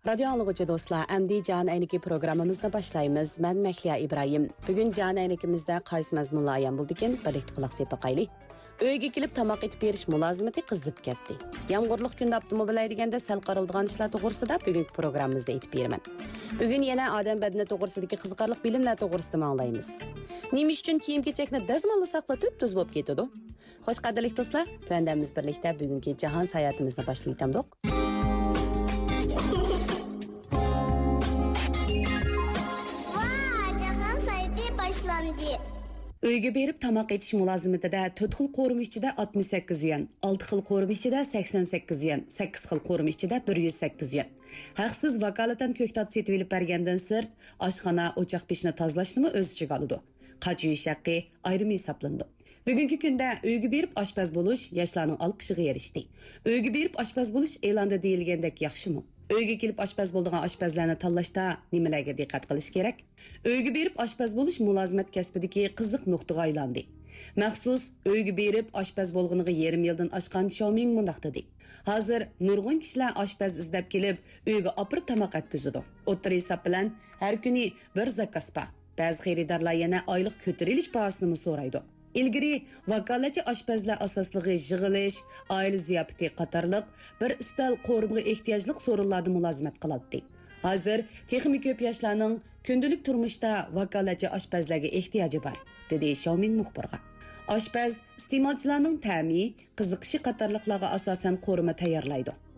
Radyo anlıqıcı dostlar, əmdi Can Əyniki programımızda başlayımız. Mən Məhliya İbrahim. Bugün Can Əynikimizdə qaysı məzmunla ayan buldu ekan, birlikdə qulaq sepib qaylı. Uyga kelib tamoq etib berish mulozimati qizib ketdi. Yağmurluq kunda avtomobil haydaganda sal qaraldigan ishlar to'g'risida bugungi programmamizda aytib beraman. Bugun yana odam badani to'g'risidagi qiziqarli bilimlar to'g'risida manglaymiz. Nima uchun kiyim-kechakni dazmollasak tuz bo'lib ketadi? Xo'sh, qadrli do'stlar, tuandamiz birlikda bugungi jahon sayohatimizni boshlaymiz. Uyga berib tamoq etish mulozimatida 4 xil qo'rim ichida 68 yuan, 6 xil qo'rim ichida 88 yuan, 8 xil qo'rim ichida 108 yuan. Haqsiz vakolatan ko'ktat setib olib bergandan sirt, oshxona, o'choq peshini tozalashni o'z ichiga oladi. Qach yuyish haqqi ayrim hisoblandi. Bugungi kunda uyga berib oshpaz bo'lish yoshlarning olqishiga erishdi. Uyga berib oshpaz bo'lish e'londa deyilgandek yaxshimi? Uyga kelib oshpaz bo'ladigan oshpazlarni tanlashda nimalarga diqqat qilish kerak? Uyga berib oshpaz bo'lish mulozimat kasbidagi qiziq nuqtaga aylandi. Maxsus uyga berib oshpaz bo'lganiga yarim yildan oshgan Xiaoming mundaq dedi. Hozir nurg'un kishilar oshpaz izlab kelib, uyga opirib tamoq atkizadi. O'tir hisob bilan har kuni bir zakaz bor. Ba'zi xaridorlar yana oylik ko'tarilish bahosini so'raydi. İlgiri vakolatchi oshpazlar asosligi yig'ilish, oila ziyofati qatorliq bir ustal qo'rimga ehtiyojli so'rinlarni mulozimat qiladi. Hozir texnik ko'p yoshlarning kundalik turmushda vakolatchi oshpazlarga ehtiyoji bor, dedi Xiaoming muxbirga. Oshpaz iste'molchilarning ta'mi, qiziqishi qatorliqlarga asosan qo'rima tayyorlaydi.